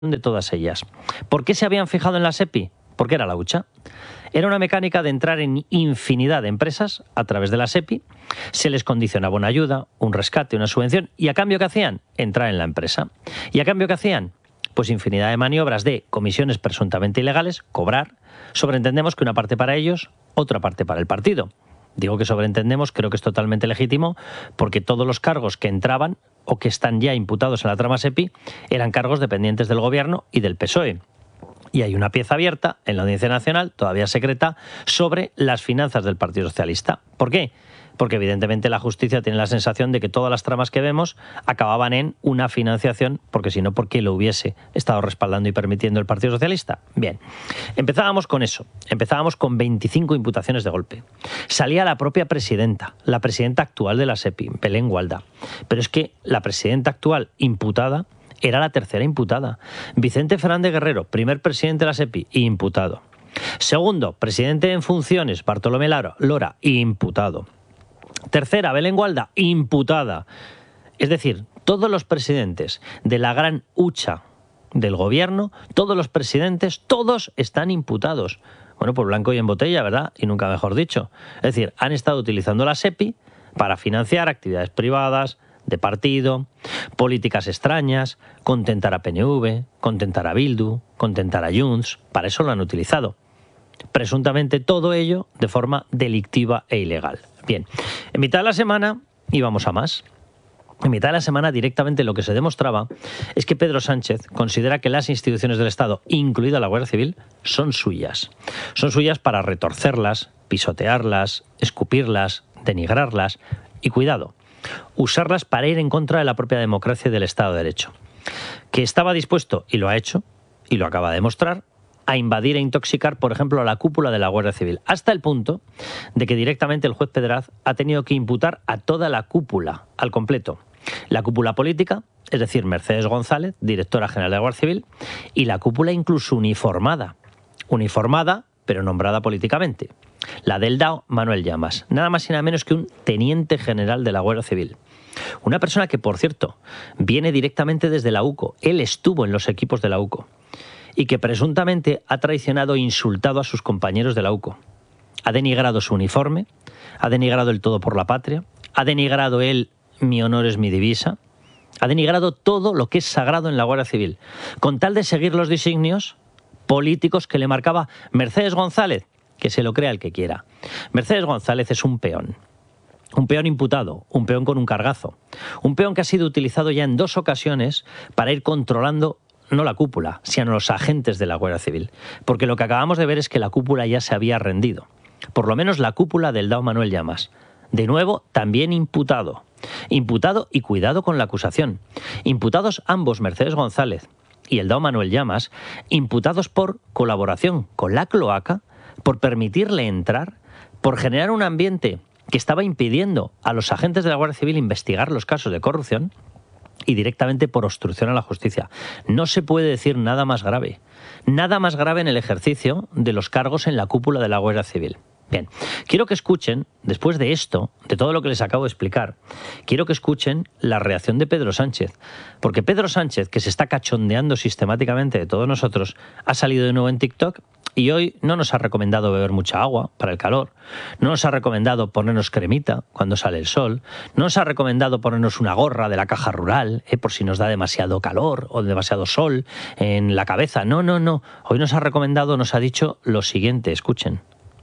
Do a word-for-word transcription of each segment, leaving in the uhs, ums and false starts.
de todas ellas. ¿Por qué se habían fijado en la SEPI? Porque era la hucha. Era una mecánica de entrar en infinidad de empresas a través de la SEPI, se les condicionaba una ayuda, un rescate, una subvención, y a cambio ¿qué hacían? Entrar en la empresa. ¿Y a cambio qué hacían? Pues infinidad de maniobras de comisiones presuntamente ilegales, cobrar. Sobreentendemos que una parte para ellos, otra parte para el partido. Digo que sobreentendemos, creo que es totalmente legítimo, porque todos los cargos que entraban o que están ya imputados en la trama SEPI eran cargos dependientes del gobierno y del P S O E. Y hay una pieza abierta en la Audiencia Nacional, todavía secreta, sobre las finanzas del Partido Socialista. ¿Por qué? Porque evidentemente la justicia tiene la sensación de que todas las tramas que vemos acababan en una financiación, porque si no, ¿por qué lo hubiese estado respaldando y permitiendo el Partido Socialista? Bien, empezábamos con eso, empezábamos con veinticinco imputaciones de golpe. Salía la propia presidenta, la presidenta actual de la SEPI, Belén Gualda. Pero es que la presidenta actual imputada era la tercera imputada. Vicente Fernández Guerrero, primer presidente de la SEPI, imputado. Segundo, presidente en funciones, Bartolomé Lora, imputado. Tercera, Belén Gualda, imputada. Es decir, todos los presidentes de la gran hucha del gobierno, todos los presidentes, todos están imputados. Bueno, por blanco y en botella, ¿verdad? Y nunca mejor dicho. Es decir, han estado utilizando la SEPI para financiar actividades privadas, de partido, políticas extrañas, contentar a P N V, contentar a Bildu, contentar a Junts. Para eso lo han utilizado. Presuntamente todo ello de forma delictiva e ilegal. Bien, en mitad de la semana íbamos a más. En mitad de la semana directamente lo que se demostraba es que Pedro Sánchez considera que las instituciones del Estado, incluida la Guardia Civil, son suyas. Son suyas para retorcerlas, pisotearlas, escupirlas, denigrarlas y, cuidado, usarlas para ir en contra de la propia democracia y del Estado de Derecho. Que estaba dispuesto, y lo ha hecho, y lo acaba de demostrar, a invadir e intoxicar, por ejemplo, a la cúpula de la Guardia Civil, hasta el punto de que directamente el juez Pedraz ha tenido que imputar a toda la cúpula, al completo. La cúpula política, es decir, Mercedes González, directora general de la Guardia Civil, y la cúpula incluso uniformada. Uniformada, pero nombrada políticamente. La del D A O, Manuel Llamas, nada más y nada menos que un teniente general de la Guardia Civil. Una persona que, por cierto, viene directamente desde la UCO. Él estuvo en los equipos de la UCO. Y que presuntamente ha traicionado e insultado a sus compañeros de la UCO. Ha denigrado su uniforme, ha denigrado el todo por la patria, ha denigrado él mi honor es mi divisa, ha denigrado todo lo que es sagrado en la Guardia Civil, con tal de seguir los designios políticos que le marcaba Mercedes González, que se lo crea el que quiera. Mercedes González es un peón. Un peón imputado, un peón con un cargazo. Un peón que ha sido utilizado ya en dos ocasiones para ir controlando no la cúpula, sino los agentes de la Guardia Civil. Porque lo que acabamos de ver es que la cúpula ya se había rendido. Por lo menos la cúpula del D A O Manuel Llamas. De nuevo, también imputado. Imputado y cuidado con la acusación. Imputados ambos, Mercedes González y el D A O Manuel Llamas, imputados por colaboración con la cloaca, por permitirle entrar, por generar un ambiente que estaba impidiendo a los agentes de la Guardia Civil investigar los casos de corrupción, y directamente por obstrucción a la justicia. No se puede decir nada más grave. Nada más grave en el ejercicio de los cargos en la cúpula de la Guardia Civil. Bien, quiero que escuchen, después de esto, de todo lo que les acabo de explicar, quiero que escuchen la reacción de Pedro Sánchez. Porque Pedro Sánchez, que se está cachondeando sistemáticamente de todos nosotros, ha salido de nuevo en TikTok y hoy no nos ha recomendado beber mucha agua para el calor, no nos ha recomendado ponernos cremita cuando sale el sol, no nos ha recomendado ponernos una gorra de la Caja Rural, eh, por si nos da demasiado calor o demasiado sol en la cabeza. No, no, no. Hoy nos ha recomendado, nos ha dicho lo siguiente, escuchen.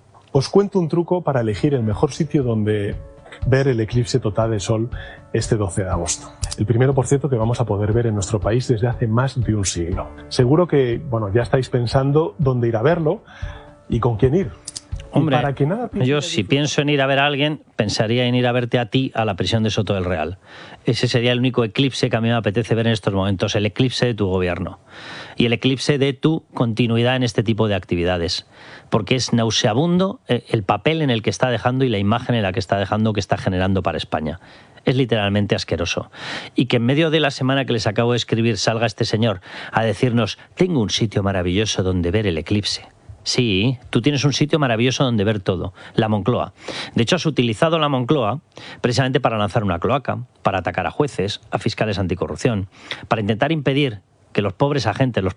Os cuento un truco para elegir el mejor sitio donde ver el eclipse total de sol este doce de agosto. El primero, por cierto, que vamos a poder ver en nuestro país desde hace más de un siglo. Seguro que, bueno, ya estáis pensando dónde ir a verlo y con quién ir. Hombre, para que nada yo si pienso en ir a ver a alguien, pensaría en ir a verte a ti a la prisión de Soto del Real. Ese sería el único eclipse que a mí me apetece ver en estos momentos, el eclipse de tu gobierno y el eclipse de tu continuidad en este tipo de actividades. Porque es nauseabundo el papel en el que está dejando y la imagen en la que está dejando, que está generando para España. Es literalmente asqueroso. Y que en medio de la semana que les acabo de escribir salga este señor a decirnos: tengo un sitio maravilloso donde ver el eclipse. Sí, tú tienes un sitio maravilloso donde ver todo, la Moncloa. De hecho, has utilizado la Moncloa precisamente para lanzar una cloaca, para atacar a jueces, a fiscales anticorrupción, para intentar impedir que los pobres agentes, los